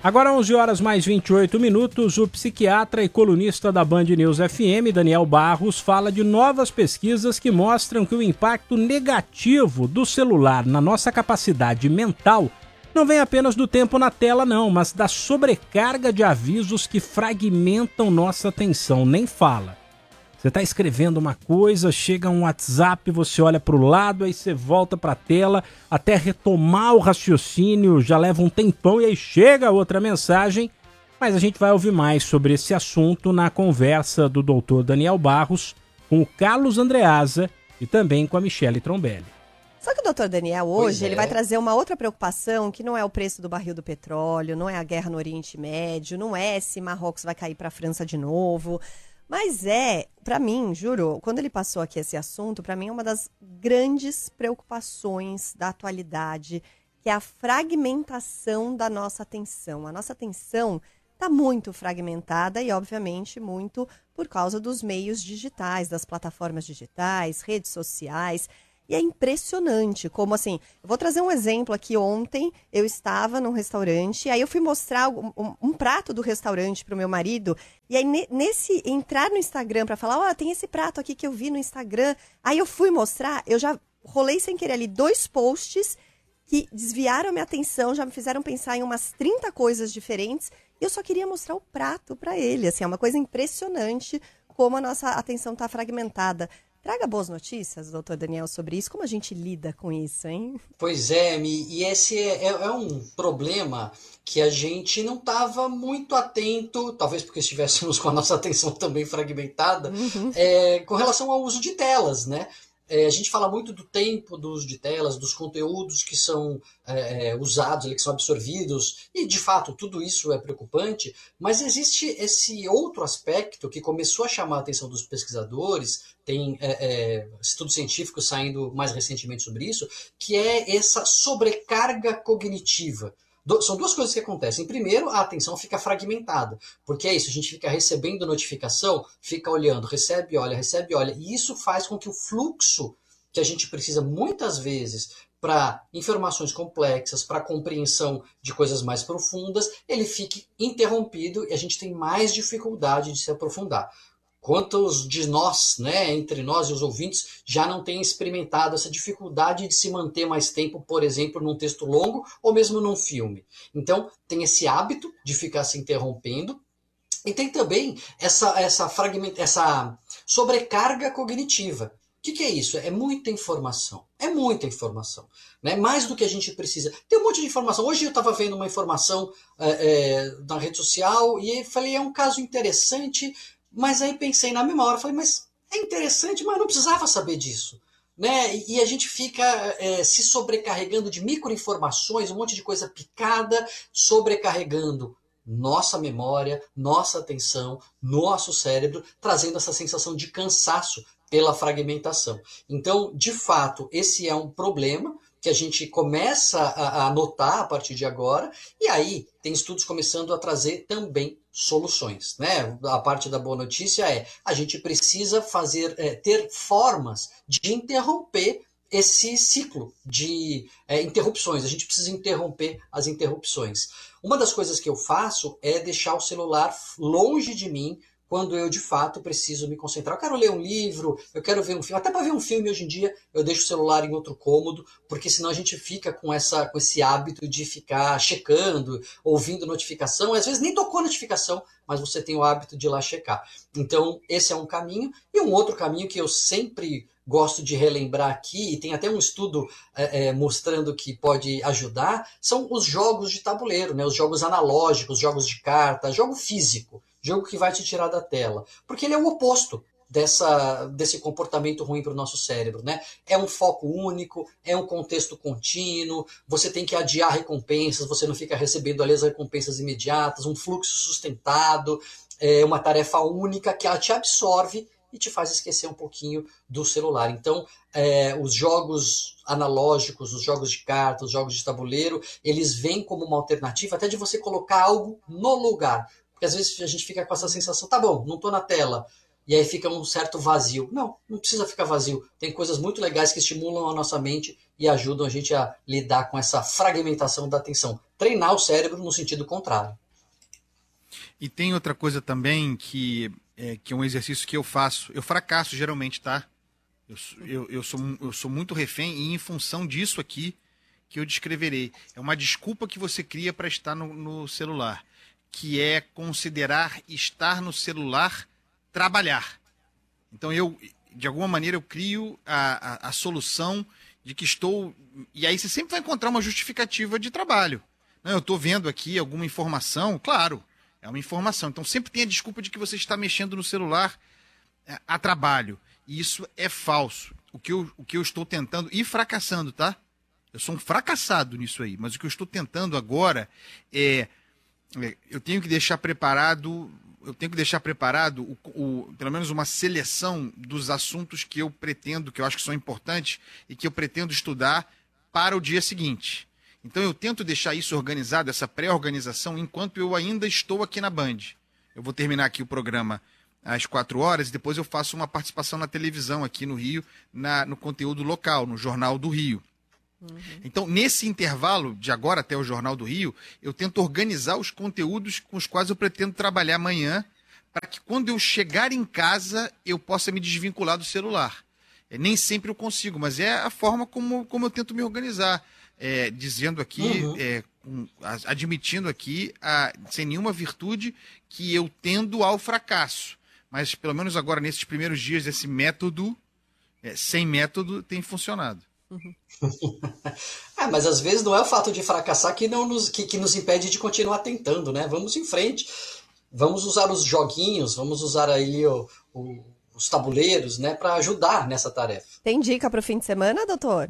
Agora 11 horas mais 28 minutos, o psiquiatra e colunista da Band News FM, Daniel Barros, fala de novas pesquisas que mostram que o impacto negativo do celular na nossa capacidade mental não vem apenas do tempo na tela não, mas da sobrecarga de avisos que fragmentam nossa atenção, nem fala. Você está escrevendo uma coisa, chega um WhatsApp, você olha para o lado, aí você volta para a tela, até retomar o raciocínio, já leva um tempão e aí chega outra mensagem. Mas a gente vai ouvir mais sobre esse assunto na conversa do Dr. Daniel Barros com o Carlos Andreasa e também com a Michele Trombelli. Só que o Dr. Daniel hoje ele vai trazer uma outra preocupação que não é o preço do barril do petróleo, não é a guerra no Oriente Médio, não é se Marrocos vai cair para a França de novo. Mas para mim, juro, quando ele passou aqui esse assunto, para mim é uma das grandes preocupações da atualidade, que é a fragmentação da nossa atenção. A nossa atenção está muito fragmentada e, obviamente, muito por causa dos meios digitais, das plataformas digitais, redes sociais. E é impressionante como, assim, eu vou trazer um exemplo aqui. Ontem eu estava num restaurante, aí eu fui mostrar um prato do restaurante para o meu marido, e aí nesse entrar no Instagram para falar, tem esse prato aqui que eu vi no Instagram, aí eu fui mostrar, eu já rolei sem querer ali 2 posts que desviaram a minha atenção, já me fizeram pensar em umas 30 coisas diferentes, e eu só queria mostrar o prato para ele, assim, é uma coisa impressionante como a nossa atenção está fragmentada. Traga boas notícias, doutor Daniel, sobre isso. Como a gente lida com isso, hein? Pois é, Mi, e esse é um problema que a gente não estava muito atento, talvez porque estivéssemos com a nossa atenção também fragmentada, com relação ao uso de telas, né? A gente fala muito do tempo do uso de telas, dos conteúdos que são usados, que são absorvidos, e de fato tudo isso é preocupante, mas existe esse outro aspecto que começou a chamar a atenção dos pesquisadores, tem estudos científicos saindo mais recentemente sobre isso, que é essa sobrecarga cognitiva. São 2 coisas que acontecem. Primeiro, a atenção fica fragmentada, porque é isso, a gente fica recebendo notificação, fica olhando, recebe, olha, e isso faz com que o fluxo que a gente precisa muitas vezes para informações complexas, para compreensão de coisas mais profundas, ele fique interrompido e a gente tem mais dificuldade de se aprofundar. Quantos de nós, né, entre nós e os ouvintes, já não têm experimentado essa dificuldade de se manter mais tempo, por exemplo, num texto longo ou mesmo num filme? Então, tem esse hábito de ficar se interrompendo e tem também essa sobrecarga cognitiva. O que é isso? É muita informação. Né? Mais do que a gente precisa. Tem um monte de informação. Hoje eu estava vendo uma informação na rede social e falei, é um caso interessante. Mas aí pensei na mesma hora, falei, mas é interessante, mas não precisava saber disso. Né? E a gente fica se sobrecarregando de microinformações, um monte de coisa picada, sobrecarregando nossa memória, nossa atenção, nosso cérebro, trazendo essa sensação de cansaço pela fragmentação. Então, de fato, esse é um problema que a gente começa a notar a partir de agora, e aí tem estudos começando a trazer também soluções. Né? A parte da boa notícia a gente precisa ter formas de interromper esse ciclo de interrupções. A gente precisa interromper as interrupções. Uma das coisas que eu faço é deixar o celular longe de mim quando eu, de fato, preciso me concentrar. Eu quero ler um livro, eu quero ver um filme. Até para ver um filme, hoje em dia, eu deixo o celular em outro cômodo, porque senão a gente fica com esse hábito de ficar checando, ouvindo notificação. Às vezes nem tocou notificação, mas você tem o hábito de ir lá checar. Então, esse é um caminho. E um outro caminho que eu sempre gosto de relembrar aqui, e tem até um estudo mostrando que pode ajudar, são os jogos de tabuleiro, né? Os jogos analógicos, jogos de carta, jogo físico. Jogo que vai te tirar da tela. Porque ele é o oposto desse comportamento ruim para o nosso cérebro. Né? É um foco único, é um contexto contínuo, você tem que adiar recompensas, você não fica recebendo ali as recompensas imediatas, um fluxo sustentado, uma tarefa única que ela te absorve e te faz esquecer um pouquinho do celular. Então, os jogos analógicos, os jogos de cartas, os jogos de tabuleiro, eles vêm como uma alternativa até de você colocar algo no lugar. Porque às vezes a gente fica com essa sensação, tá bom, não estou na tela, e aí fica um certo vazio. Não precisa ficar vazio. Tem coisas muito legais que estimulam a nossa mente e ajudam a gente a lidar com essa fragmentação da atenção. Treinar o cérebro no sentido contrário. E tem outra coisa também que é um exercício que eu faço. Eu fracasso geralmente, tá? Eu sou muito refém e em função disso aqui que eu descreverei. É uma desculpa que você cria para estar no celular, que é considerar estar no celular trabalhar. Então de alguma maneira, eu crio a solução de que estou... E aí você sempre vai encontrar uma justificativa de trabalho. Não, eu estou vendo aqui alguma informação, claro, é uma informação. Então sempre tem a desculpa de que você está mexendo no celular a trabalho. E isso é falso. O que eu estou tentando, e fracassando, tá? Eu sou um fracassado nisso aí, mas o que eu estou tentando agora eu tenho que deixar preparado pelo menos uma seleção dos assuntos que eu acho que são importantes e que eu pretendo estudar para o dia seguinte. Então eu tento deixar isso organizado, essa pré-organização, enquanto eu ainda estou aqui na Band. Eu vou terminar aqui o programa às 4 horas e depois eu faço uma participação na televisão aqui no Rio, no conteúdo local, no Jornal do Rio. Então, nesse intervalo, de agora até o Jornal do Rio, eu tento organizar os conteúdos com os quais eu pretendo trabalhar amanhã, para que quando eu chegar em casa, eu possa me desvincular do celular. Nem sempre eu consigo, mas é a forma como eu tento me organizar. Dizendo aqui, admitindo aqui, sem nenhuma virtude, que eu tendo ao fracasso. Mas, pelo menos agora, nesses primeiros dias, esse método, sem método, tem funcionado. Mas às vezes não é o fato de fracassar que nos impede de continuar tentando, né? Vamos em frente, vamos usar os joguinhos, vamos usar aí os tabuleiros, né, para ajudar nessa tarefa. Tem dica para o fim de semana, doutor?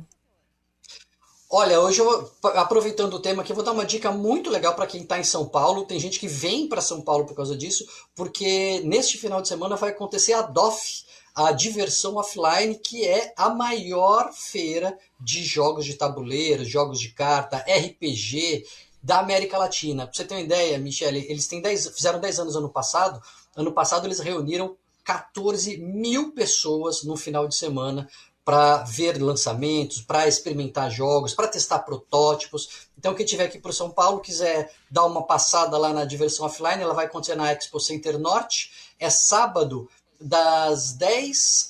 Olha, hoje aproveitando o tema aqui, eu vou dar uma dica muito legal para quem está em São Paulo. Tem gente que vem para São Paulo por causa disso, porque neste final de semana vai acontecer a DOF, a Diversão Offline, que é a maior feira de jogos de tabuleiro, jogos de carta, RPG da América Latina. Para você ter uma ideia, Michele, eles fizeram 10 anos ano passado. Ano passado eles reuniram 14 mil pessoas no final de semana para ver lançamentos, para experimentar jogos, para testar protótipos. Então, quem estiver aqui para São Paulo, quiser dar uma passada lá na Diversão Offline, ela vai acontecer na Expo Center Norte. É sábado, das 10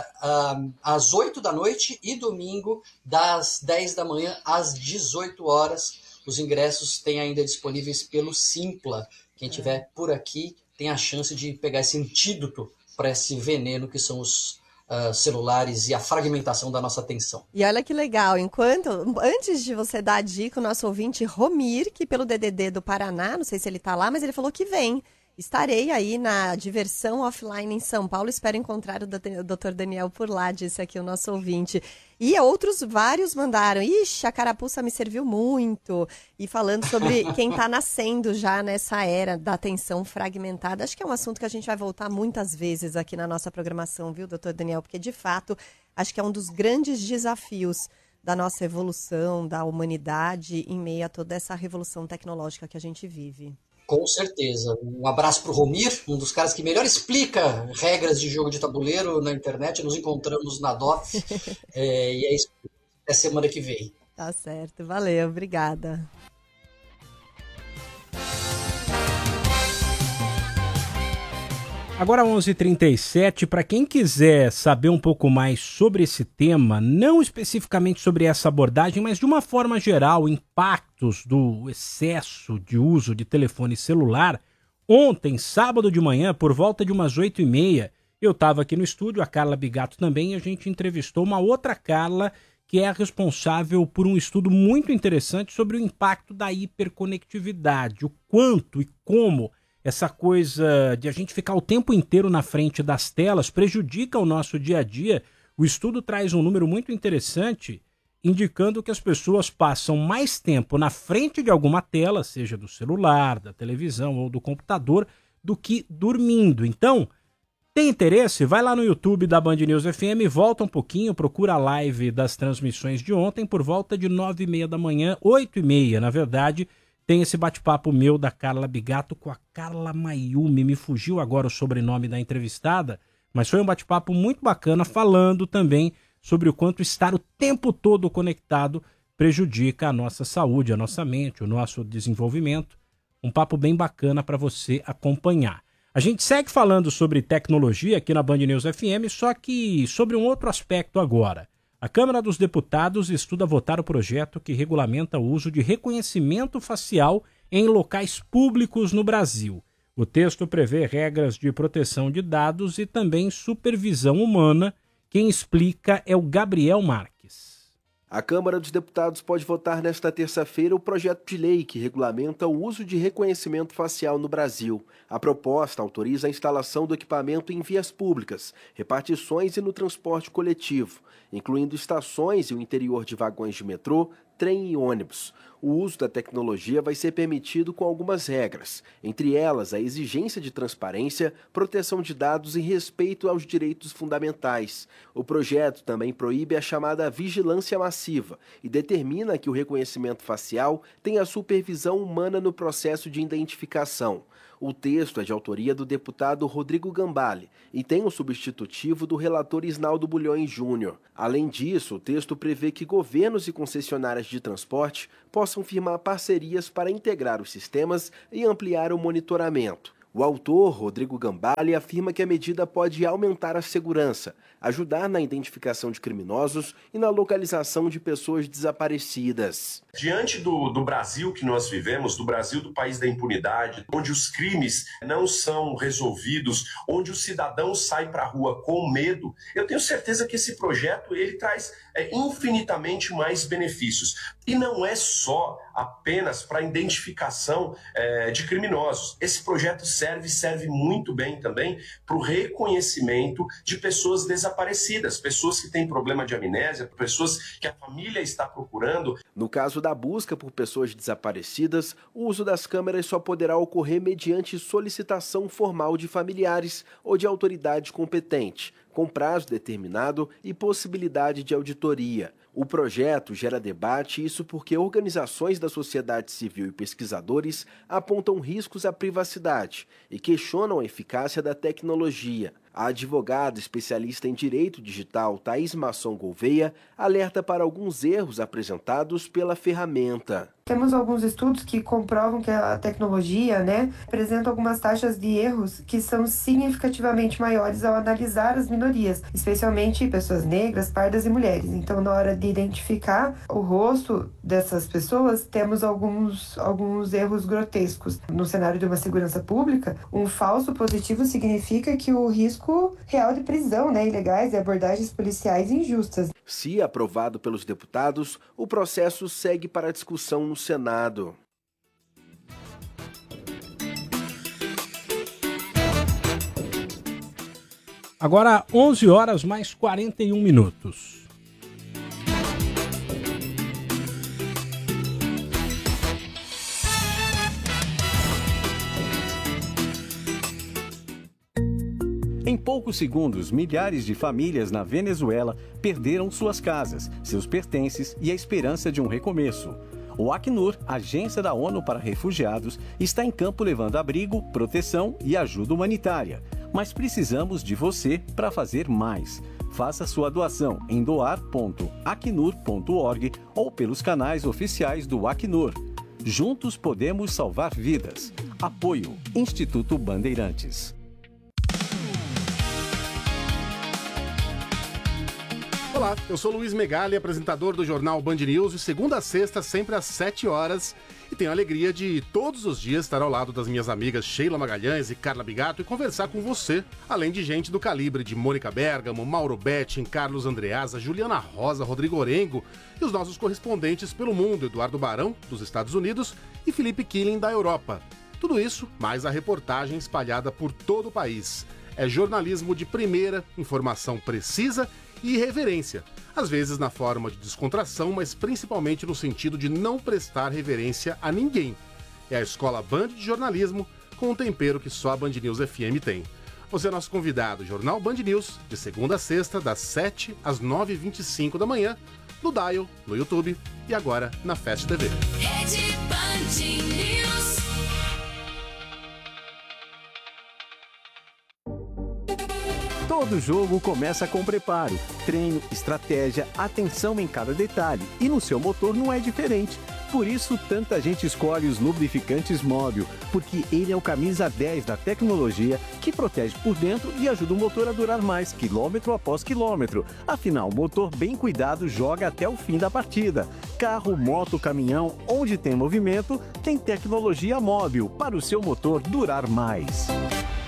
às 8 da noite e domingo, das 10 da manhã às 18 horas. Os ingressos têm ainda disponíveis pelo Simpla. Quem estiver por aqui tem a chance de pegar esse antídoto para esse veneno que são os celulares e a fragmentação da nossa atenção. E olha que legal, antes de você dar a dica, o nosso ouvinte Romir, que pelo DDD do Paraná, não sei se ele está lá, mas ele falou que vem. Estarei aí na Diversão Offline em São Paulo, espero encontrar o Dr. Daniel por lá, disse aqui o nosso ouvinte. E outros vários mandaram, ixi, a carapuça me serviu muito. E falando sobre quem está nascendo já nessa era da atenção fragmentada, acho que é um assunto que a gente vai voltar muitas vezes aqui na nossa programação, viu, Dr. Daniel? Porque, de fato, acho que é um dos grandes desafios da nossa evolução, da humanidade, em meio a toda essa revolução tecnológica que a gente vive. Com certeza. Um abraço para o Romir, um dos caras que melhor explica regras de jogo de tabuleiro na internet. Nos encontramos na DOF. E é isso. É semana que vem. Tá certo. Valeu. Obrigada. Agora 11h37, para quem quiser saber um pouco mais sobre esse tema, não especificamente sobre essa abordagem, mas de uma forma geral, impactos do excesso de uso de telefone celular, ontem, sábado de manhã, por volta de umas 8h30, eu estava aqui no estúdio, a Carla Bigato também, e a gente entrevistou uma outra Carla, que é a responsável por um estudo muito interessante sobre o impacto da hiperconectividade, o quanto e como essa coisa de a gente ficar o tempo inteiro na frente das telas prejudica o nosso dia a dia. O estudo traz um número muito interessante, indicando que as pessoas passam mais tempo na frente de alguma tela, seja do celular, da televisão ou do computador, do que dormindo. Então, tem interesse? Vai lá no YouTube da Band News FM, volta um pouquinho, procura a live das transmissões de ontem, por volta de 9h30 da manhã, 8h30, na verdade. Tem esse bate-papo meu da Carla Bigato com a Carla Mayumi. Me fugiu agora o sobrenome da entrevistada, Mas foi um bate-papo muito bacana, falando também sobre o quanto estar o tempo todo conectado prejudica a nossa saúde, a nossa mente, o nosso desenvolvimento. Um papo bem bacana para você acompanhar. A gente segue falando sobre tecnologia aqui na Band News FM, só que sobre um outro aspecto agora. A Câmara dos Deputados estuda votar o projeto que regulamenta o uso de reconhecimento facial em locais públicos no Brasil. O texto prevê regras de proteção de dados e também supervisão humana. Quem explica é o Gabriel Marques. A Câmara dos Deputados pode votar nesta terça-feira o projeto de lei que regulamenta o uso de reconhecimento facial no Brasil. A proposta autoriza a instalação do equipamento em vias públicas, repartições e no transporte coletivo, incluindo estações e o interior de vagões de metrô, trem e ônibus. O uso da tecnologia vai ser permitido com algumas regras, entre elas a exigência de transparência, proteção de dados e respeito aos direitos fundamentais. O projeto também proíbe a chamada vigilância massiva e determina que o reconhecimento facial tenha supervisão humana no processo de identificação. O texto é de autoria do deputado Rodrigo Gambale e tem um substitutivo do relator Isnaldo Bulhões Júnior. Além disso, o texto prevê que governos e concessionárias de transporte possam firmar parcerias para integrar os sistemas e ampliar o monitoramento. O autor, Rodrigo Gambale, afirma que a medida pode aumentar a segurança, ajudar na identificação de criminosos e na localização de pessoas desaparecidas. Diante do Brasil que nós vivemos, do Brasil do país da impunidade, onde os crimes não são resolvidos, onde o cidadão sai para a rua com medo, eu tenho certeza que esse projeto ele traz infinitamente mais benefícios. E não é só apenas para a identificação de criminosos. Esse projeto serve muito bem também para o reconhecimento de pessoas desaparecidas, pessoas que têm problema de amnésia, pessoas que a família está procurando. No caso da busca por pessoas desaparecidas, o uso das câmeras só poderá ocorrer mediante solicitação formal de familiares ou de autoridade competente, com prazo determinado e possibilidade de auditoria. O projeto gera debate, isso porque organizações da sociedade civil e pesquisadores apontam riscos à privacidade e questionam a eficácia da tecnologia. A advogada especialista em direito digital Thaís Masson Gouveia alerta para alguns erros apresentados pela ferramenta. Temos alguns estudos que comprovam que a tecnologia, apresenta algumas taxas de erros que são significativamente maiores ao analisar as minorias, especialmente pessoas negras, pardas e mulheres. Então, na hora de identificar o rosto dessas pessoas, temos alguns erros grotescos. No cenário de uma segurança pública, um falso positivo significa que o risco real de prisão, ilegais e abordagens policiais injustas. Se aprovado pelos deputados, o processo segue para a discussão no Senado. Agora 11 horas mais 41 minutos. Em poucos segundos, milhares de famílias na Venezuela perderam suas casas, seus pertences e a esperança de um recomeço. O Acnur, agência da ONU para refugiados, está em campo levando abrigo, proteção e ajuda humanitária. Mas precisamos de você para fazer mais. Faça sua doação em doar.acnur.org ou pelos canais oficiais do Acnur. Juntos podemos salvar vidas. Apoio Instituto Bandeirantes. Olá, eu sou Luiz Megali, apresentador do jornal Band News, de segunda a sexta, sempre às 7 horas. E tenho a alegria de todos os dias estar ao lado das minhas amigas Sheila Magalhães e Carla Bigato e conversar com você, além de gente do calibre de Mônica Bergamo, Mauro Betting, Carlos Andreasa, Juliana Rosa, Rodrigo Orengo e os nossos correspondentes pelo mundo, Eduardo Barão, dos Estados Unidos, e Felipe Killing, da Europa. Tudo isso, mais a reportagem espalhada por todo o país. É jornalismo de primeira, informação precisa e irreverência, às vezes na forma de descontração, mas principalmente no sentido de não prestar reverência a ninguém. É a Escola Band de Jornalismo, com um tempero que só a Band News FM tem. Você é nosso convidado, Jornal Band News, de segunda a sexta, das 7 às 9h25 da manhã, no Dial, no YouTube e agora na Fast TV. Rede Band News. Todo jogo começa com preparo, treino, estratégia, atenção em cada detalhe. E no seu motor não é diferente. Por isso, tanta gente escolhe os lubrificantes Móbil, porque ele é o camisa 10 da tecnologia que protege por dentro e ajuda o motor a durar mais, quilômetro após quilômetro. Afinal, o motor bem cuidado joga até o fim da partida. Carro, moto, caminhão, onde tem movimento, tem tecnologia Móbil para o seu motor durar mais.